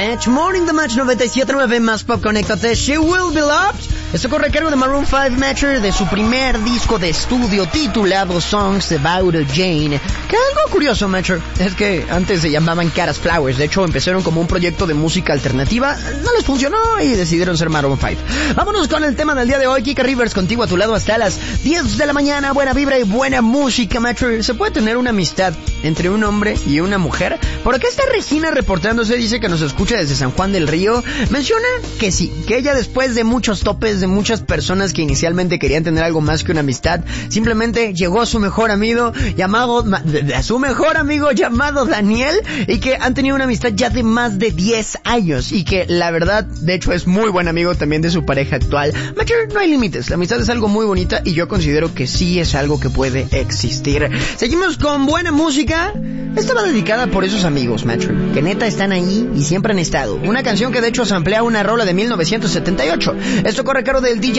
Match, Morning the Match 97.9 más pop, conéctate, She Will Be Loved. Esto corre a cargo de Maroon 5 Matcher de su primer disco de estudio titulado Songs About a Jane. Que algo curioso, Matcher, es que antes se llamaban Caras Flowers. De hecho, empezaron como un proyecto de música alternativa, no les funcionó y decidieron ser Maroon 5. Vámonos con el tema del día de hoy. Kika Rivers contigo a tu lado hasta las 10 de la mañana. Buena vibra y buena música, Matcher. ¿Se puede tener una amistad entre un hombre y una mujer? Por acá está Regina reportándose, dice que nos escucha desde San Juan del Río. Menciona que sí, que ella después de muchos topes de muchas personas que inicialmente querían tener algo más que una amistad, simplemente llegó a su mejor amigo llamado Daniel, y que han tenido una amistad ya de más de 10 años y que la verdad, de hecho, es muy buen amigo también de su pareja actual. Matcher, no hay límites, la amistad es algo muy bonita y yo considero que sí es algo que puede existir. Seguimos con buena música. Esta va dedicada por esos amigos, Matcher, que neta están ahí y siempre han estado. Una canción que de hecho samplea una rola de 1978. Esto corre a cargo del DJ